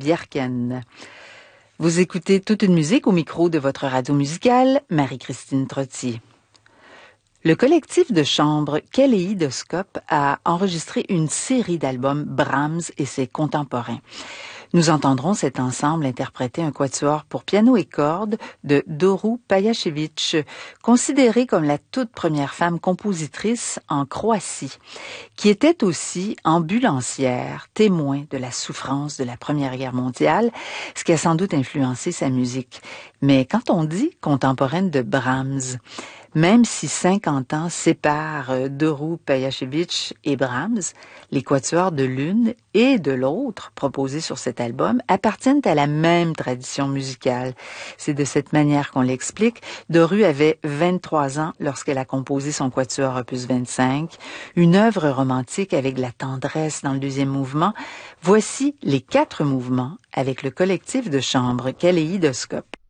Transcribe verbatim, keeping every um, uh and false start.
Bjerken. Vous écoutez Toute une musique au micro de votre radio musicale, Marie-Christine Trottier. Le collectif de chambre Kaléidoscope a enregistré une série d'albums Brahms et ses contemporains. Nous entendrons cet ensemble interpréter un quatuor pour piano et cordes de Doru Pajašević, considérée comme la toute première femme compositrice en Croatie, qui était aussi ambulancière, témoin de la souffrance de la Première Guerre mondiale, ce qui a sans doute influencé sa musique. Mais quand on dit contemporaine de Brahms, même si cinquante ans séparent Doru Pajašević et Brahms, les quatuors de l'une et de l'autre proposés sur cet album appartiennent à la même tradition musicale. C'est de cette manière qu'on l'explique. Doru avait vingt-trois ans lorsqu'elle a composé son quatuor opus vingt-cinq, une œuvre romantique avec de la tendresse dans le deuxième mouvement. Voici les quatre mouvements avec le collectif de chambre Kaléidoscope.